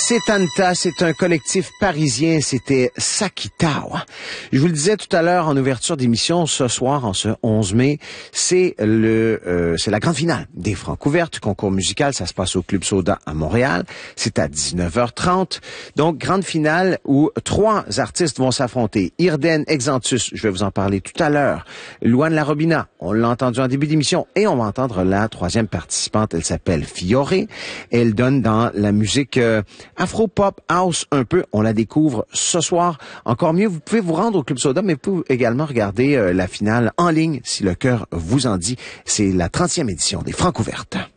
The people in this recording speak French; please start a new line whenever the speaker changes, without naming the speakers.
Setanta, c'est un collectif parisien, c'était Sakitao. Je vous le disais tout à l'heure en ouverture d'émission, ce soir, en ce 11 mai, c'est la grande finale des Francouvertes, concours musical, ça se passe au Club Soda à Montréal, c'est à 19h30. Donc, grande finale où 3 artistes vont s'affronter. Irden Exantus, je vais vous en parler tout à l'heure. Louane Larobina, on l'a entendu en début d'émission, et on va entendre la 3e participante, elle s'appelle Fiore. Elle donne dans la musique afro-pop, house un peu. On la découvre ce soir. Encore mieux, vous pouvez vous rendre au Club Soda, mais vous pouvez également regarder la finale en ligne si le cœur vous en dit. C'est la 30e édition des Francouvertes.